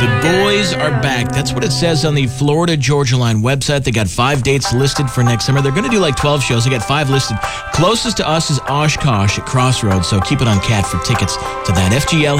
The boys are back. That's what it says on the Florida Georgia Line website. They got 5 dates listed for next summer. They're going to do like 12 shows. They got 5 listed. Closest to us is Oshkosh at Crossroads, so keep it on Cat for tickets to that. FGL